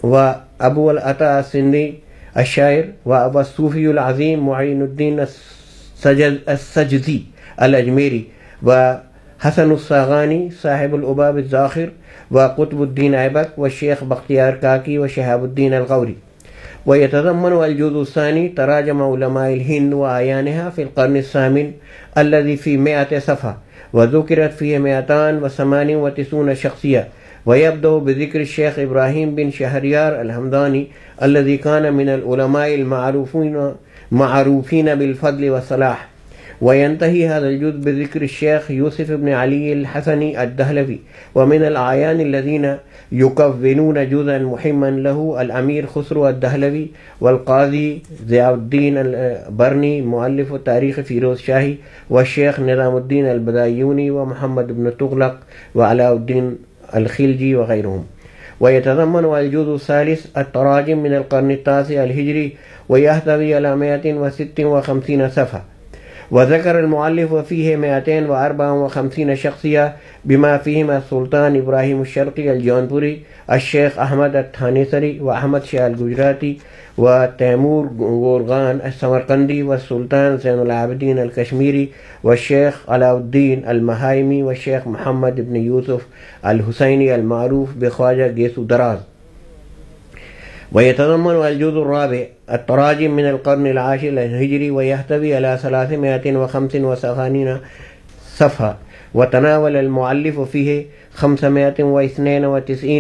व अबू अल-अता सिंधी अशायर व अबू सूफी अज़ीम मुईनुद्दीन सजदी अल-अजमेरी व हसन सागानी साहिबुल उबाब ज़ाखिर व कुतुबुद्दीन ऐबक व शेख बख्तियार काकी व शहाबुद्दीन अल-गौरी। व यतज़म्मनु अल-जुज़्उ अस-सानी तराजम उलमाए हिंद व आयानहा फ़िल क़र्न अस-सामिन अल्लज़ी फ़ी मिअत सफ़हा व ज़ुकिरत फ़ीहि मिअतान व समानी व तिसून शख़्सिय्या व यब्दअ बिज़िक्र शेख इब्राहीम बिन शहरयार अल-हमदानी अल्लज़ी कान मिनल उलमाए अल-मअरूफ़ीन बिल फ़ज़्ल व सलाह व यंतही हाज़ल जुज़् बिज़िक्र शेख यूसुफ़ इब्न अली अल-हसनी अद-दहलवी व मिनल आयान अल्लज़ीना युकव्विनून जुज़अन मुहिम्मन लहू अल-अमीर खुसरो अद-दहलवी वल क़ाज़ी ज़ियाउद्दीन अल-बरनी मुअल्लिफ़ तारीख़ फ़िरोज़ शाही व शेख निज़ामुद्दीन अल-बदायूनी व मुहम्मद इब्न तुग़लक़ व अलाउद्दीन अल-खिलजी व गैरुहुम। व यतज़म्मनु अल-जुज़्उ अस-सालिस अत-तराजिम मिनल क़र्न अत-तासिअ अल-हिजरी व यहतवी अला मिअतिन व सित्तिन व ख़म्सीन सफ़हा व ज़कर अल-मुअल्लिफ़ फ़ीहि मिअतैन व अर्बअ व ख़म्सीन शख़्सिय्या बिमा फ़ीहिम सुल्तान इब्राहीम अश-शर्क़ी अल-जौनपुरी अश-शेख अहमद अत-थानेसरी व अहमद शाह अल-गुजराती व तैमूर गोरगान अस-समरकंदी व सुल्तान ज़ैनुल आबिदीन अल-कश्मीरी व शेख अलाउद्दीन अल-महाइमी व शेख मोहम्मद इब्न यूसुफ़ अल-हुसैनी अल-मारूफ़ बिख्वाजा गेसू दराज। व यतज़म्मनु अल-जुज़्उ अर-राबिअ अत-तराजिम मिनल क़र्न अल-आशिर अल-हिजरी व यहतवी अला सलासिमिअतिन व ख़म्सिन व सग़ानीन सफ़हा व तनावल अल-मुअल्लिफ़ फ़ीहि ख़म्समिअतिन व इस्नैन व तिस्ईन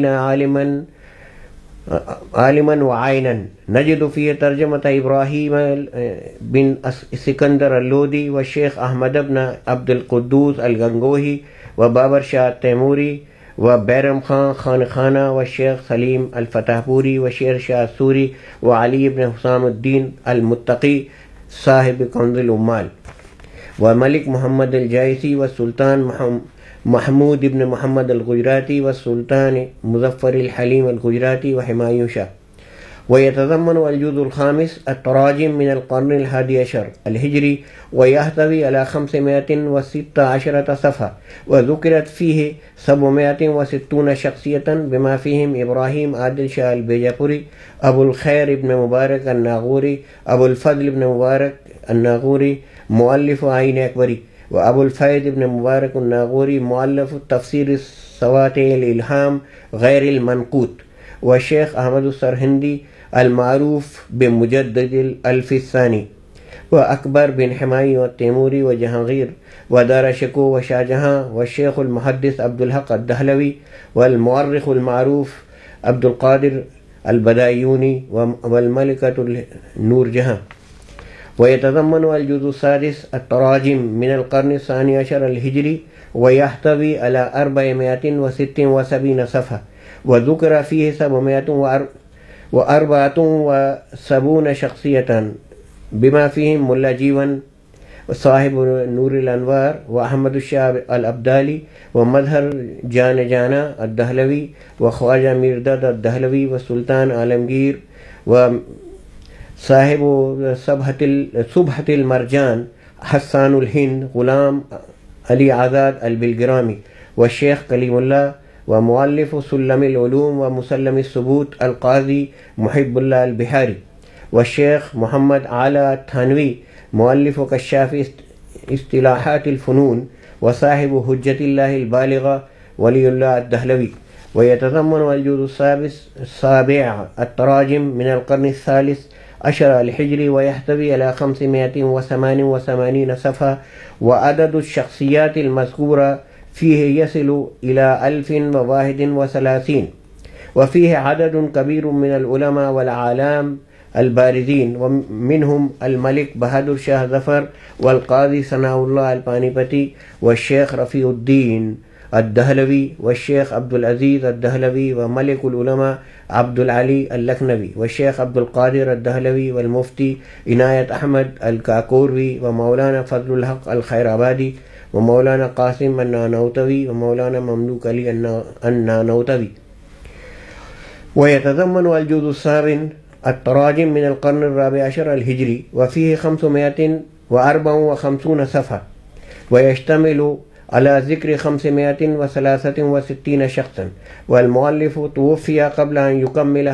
आलिमन व आयनन नजिदु फ़ीहि तर्जमत इब्राहीम बिन सिकंदर अल-लोदी व शेख अहमद इब्न अब्दुल क़ुद्दूस अल-गंगोही व बाबर शाह तैमूरी व बैरम खान खानखाना व शेख सलीम अल-फतहपुरी व शेर शाह सूरी व अली इब्न हुसामुद्दीन अल-मुत्तक़ी साहिब कंज़ुल उम्माल व मलिक मोहम्मद अल-जायसी व सुल्तान महमूद इब्न मोहम्मद अल-गुजराती व सुल्तान मुज़फ़्फ़र अल-हलीम अल-गुजराती व हुमायूं शाह। व यतज़म्मनु अल-जुज़्उ अल-ख़ामिस अत-तराजिम मिनल क़र्न अल-हादी अशर अल-हिजरी व यहतवी अला ख़म्समिअतिन व सित्ता अशरत सफ़हा व ज़ुकिरत फ़ीहि सबअमिअतिन व सित्तून शख़्सियतन बिमा फ़ीहिम इब्राहीम आदिल शाह अल-बैजापुरी अबुल ख़ैर इब्न मुबारक अन-नाग़ूरी अबुल फ़ज़्ल इब्न मुबारक अन-नाग़ूरी मुअल्लिफ़ आइन अकबरी व अबुल फ़ैज़ इब्न मुबारक अन-नाग़ूरी मुअल्लिफ़ तफ़सीर सवातिअ अल-इल्हाम गैर अल-मनक़ूत व शेख अहमद सरहिंदी अल-मारूफ़ बिमुजद्दिद अल-फ़िस्सानी व अकबर बिन हमाई व तैमूरी व जहांगीर व दाराशिको व शाहजहां व शेख अल-मुहद्दिस अब्दुल हक़ अद-दहलवी व अल-मुअर्रिख़ अल-मारूफ़ अब्दुल क़ादिर अल-बदायूनी व अल-मलिकतुल नूरजहां। व यतज़म्मनु अल-जुज़्उ अस-सादिस अत-तराजिम मिनल क़र्न अस-सानी अशर अल-हिजरी व यहतवी अला अर्बअमिअतिन व सित्तिन व सबईन सफ़हा व ज़ुकिर फ़ीहि सबअमिअतुन व अर्बअतुन व सबून शख़्सियतन बिमा फ़ीहिम मुल्ला जीवन साहिब नूरुल अनवार व अहमद शाह अल-अब्दाली व मज़हर जाना अद-दहलवी व ख्वाजा मिर्दद अद-दहलवी व सुल्तान आलमगीर व साहिब सुबहतिल मरजान हस्सानुल हिंद ग़ुलाम अली आज़ाद अल-बिलग्रामी व शेख कलीमुल्लाह व मुअल्लिफ़ सुल्लमिल उलूम व मुसल्लम सुबूत अल-क़ाज़ी मुहिब्बुल्लाह अल-बिहारी व शेख मोहम्मद आला थानवी मुअल्लिफ़ कश्शाफ़ इस्तिलाहातिल फ़ुनून व साहिब हुज्जतिल्लाह अल-बालिग़ा वलीउल्लाह अद-दहलवी। व यतज़म्मनु अल-जुज़्उ अस-साबिअ अत-तराजिम मिनल क़र्न अस-सालिस अशर अल-हिजरी व यहतवी अला ख़म्समिअतिन व समानिन व समानीन सफ़हा व अददु अश-शख़्सियात अल-मज़कूरा फ़ीहि यसिलु इला अल्फ़िन व वाहिदिन व सलासीन व फ़ीहि अददुन कबीरुन मिनल उलमा वल आलाम अल-बारिज़ीन व मिनहुम अल-मलिक बहादुर शाह ज़फ़र वल क़ाज़ी सनाउल्लाह अल-पानीपती व शेख रफ़ीउद्दीन अद-दहलवी व शेख अब्दुल अज़ीज़ अद-दहलवी व मलिकुल उलमा अब्दुल अली अल-लखनवी व शेख अब्दुल क़ादिर अद-दहलवी वल मुफ्ती इनायत अहमद अल-काकोरवी व मौलाना फ़ज़लुल हक़ अल-खैराबादी व मौलाना क़ासिम अन-नानौतवी व मौलाना ममलूक अली अन-नानौतवी। व यतज़म्मनु अल-जुज़्उ अस-साबिन अत-तराजिम मिनल क़र्न अर-राबिअ अशर अल-हिजरी व फ़ीहि ख़म्समिअतिन व अर्बअ व ख़म्सून सफ़हा व यश्तमिलु अला ज़िक्र ख़म्समिअतिन व सलासतिन व सित्तीन शख़्सन वल मुअल्लिफ़ तुवफ़िया क़ब्ल अन युकम्मिल